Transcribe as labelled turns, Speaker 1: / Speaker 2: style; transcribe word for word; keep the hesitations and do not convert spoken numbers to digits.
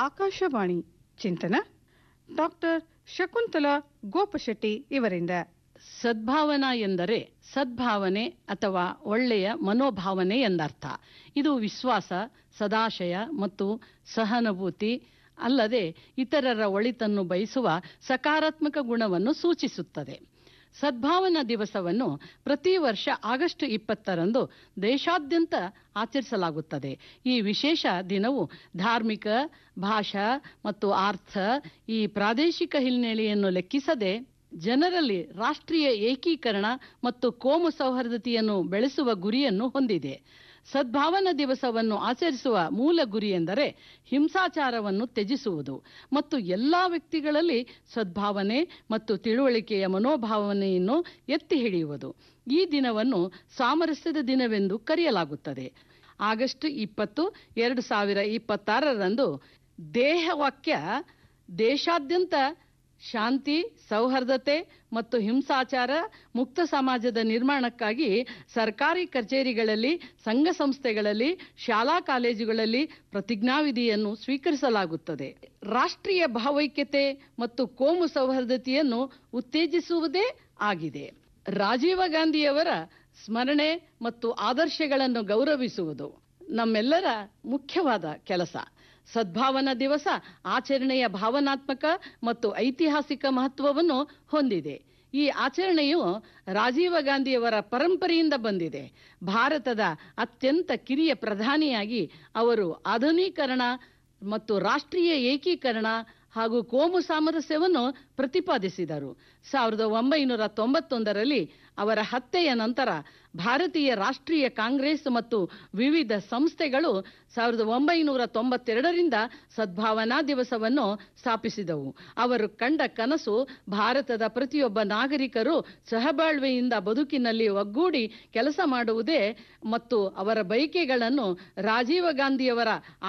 Speaker 1: ಆಕಾಶವಾಣಿ ಚಿಂತನ ಡಾಕ್ಟರ್ ಶಕುಂತಲಾ ಗೋಪಶೆಟ್ಟಿ ಇವರಿಂದ.
Speaker 2: ಸದ್ಭಾವನಾ ಎಂದರೆ ಸದ್ಭಾವನೆ ಅಥವಾ ಒಳ್ಳೆಯ ಮನೋಭಾವನೆ ಎಂದರ್ಥ. ಇದು ವಿಶ್ವಾಸ, ಸದಾಶಯ ಮತ್ತು ಸಹಾನುಭೂತಿ ಅಲ್ಲದೆ ಇತರರ ಒಳಿತನ್ನು ಬಯಸುವ ಸಕಾರಾತ್ಮಕ ಗುಣವನ್ನು ಸೂಚಿಸುತ್ತದೆ. ಸದ್ಭಾವನಾ ದಿವಸವನ್ನು ಪ್ರತಿ ವರ್ಷ ಆಗಸ್ಟ್ ಇಪ್ಪತ್ತರಂದು ದೇಶಾದ್ಯಂತ ಆಚರಿಸಲಾಗುತ್ತದೆ. ಈ ವಿಶೇಷ ದಿನವು ಧಾರ್ಮಿಕ, ಭಾಷಾ ಮತ್ತು ಅರ್ಥ ಈ ಪ್ರಾದೇಶಿಕ ಹಿನ್ನೆಲೆಯನ್ನು ಲೆಕ್ಕಿಸದೆ ಜನರಲ್ಲಿ ರಾಷ್ಟ್ರೀಯ ಏಕೀಕರಣ ಮತ್ತು ಕೋಮು ಸೌಹಾರ್ದತೆಯನ್ನು ಬೆಳೆಸುವ ಗುರಿಯನ್ನು ಹೊಂದಿದೆ. ಸದ್ಭಾವನಾ ದಿವಸವನ್ನು ಆಚರಿಸುವ ಮೂಲ ಗುರಿ ಎಂದರೆ ಹಿಂಸಾಚಾರವನ್ನು ತ್ಯಜಿಸುವುದು ಮತ್ತು ಎಲ್ಲ ವ್ಯಕ್ತಿಗಳಲ್ಲಿ ಸದ್ಭಾವನೆ ಮತ್ತು ತಿಳುವಳಿಕೆಯ ಮನೋಭಾವನೆಯನ್ನು ಎತ್ತಿ ಹಿಡಿಯುವುದು. ಈ ದಿನವನ್ನು ಸಾಮರಸ್ಯದ ದಿನವೆಂದು ಕರೆಯಲಾಗುತ್ತದೆ. ಆಗಸ್ಟ್ ಇಪ್ಪತ್ತು ಎರಡು ಸಾವಿರ ಇಪ್ಪತ್ತಾರರಂದು ದೇಹವಾಕ್ಯ ದೇಶಾದ್ಯಂತ ಶಾಂತಿ, ಸೌಹಾರ್ದತೆ ಮತ್ತು ಹಿಂಸಾಚಾರ ಮುಕ್ತ ಸಮಾಜದ ನಿರ್ಮಾಣಕ್ಕಾಗಿ ಸರ್ಕಾರಿ ಕಚೇರಿಗಳಲ್ಲಿ, ಸಂಘ ಸಂಸ್ಥೆಗಳಲ್ಲಿ, ಶಾಲಾ ಕಾಲೇಜುಗಳಲ್ಲಿ ಪ್ರತಿಜ್ಞಾವಿಧಿಯನ್ನು ಸ್ವೀಕರಿಸಲಾಗುತ್ತದೆ. ರಾಷ್ಟ್ರೀಯ ಭಾವೈಕ್ಯತೆ ಮತ್ತು ಕೋಮು ಸೌಹಾರ್ದತೆಯನ್ನು ಉತ್ತೇಜಿಸುವುದೇ ಆಗಿದೆ. ರಾಜೀವ ಗಾಂಧಿಯವರ ಸ್ಮರಣೆ ಮತ್ತು ಆದರ್ಶಗಳನ್ನು ಗೌರವಿಸುವುದು ನಮ್ಮೆಲ್ಲರ ಮುಖ್ಯವಾದ ಕೆಲಸ. ಸದ್ಭಾವನಾ ದಿವಸ ಆಚರಣೆಯ ಭಾವನಾತ್ಮಕ ಮತ್ತು ಐತಿಹಾಸಿಕ ಮಹತ್ವವನ್ನು ಹೊಂದಿದೆ. ಈ ಆಚರಣೆಯು ರಾಜೀವ ಗಾಂಧಿಯವರ ಪರಂಪರೆಯಿಂದ ಬಂದಿದೆ. ಭಾರತದ ಅತ್ಯಂತ ಕಿರಿಯ ಪ್ರಧಾನಿಯಾಗಿ ಅವರು ಆಧುನೀಕರಣ ಮತ್ತು ರಾಷ್ಟ್ರೀಯ ಏಕೀಕರಣ ಹಾಗೂ ಕೋಮು ಸಾಮರಸ್ಯವನ್ನು ಪ್ರತಿಪಾದಿಸಿದರು. ಸಾವಿರದ ಒಂಬೈನೂರ ತೊಂಬತ್ತೊಂದರಲ್ಲಿ ಅವರ ಹತ್ಯೆಯ ನಂತರ ಭಾರತೀಯ ರಾಷ್ಟ್ರೀಯ ಕಾಂಗ್ರೆಸ್ ಮತ್ತು ವಿವಿಧ ಸಂಸ್ಥೆಗಳು ಸಾವಿರದ ಒಂಬೈನೂರ ತೊಂಬತ್ತೆರಡರಿಂದ ಸದ್ಭಾವನಾ ದಿವಸವನ್ನು ಸ್ಥಾಪಿಸಿದವು. ಅವರು ಕಂಡ ಕನಸು ಭಾರತದ ಪ್ರತಿಯೊಬ್ಬ ನಾಗರಿಕರು ಸಹಬಾಳ್ವೆಯಿಂದ ಬದುಕಿನಲ್ಲಿ ಒಗ್ಗೂಡಿ ಕೆಲಸ ಮಾಡುವುದೇ ಮತ್ತು ಅವರ ಬಯಕೆಗಳನ್ನು ರಾಜೀವ ಗಾಂಧಿಯವರ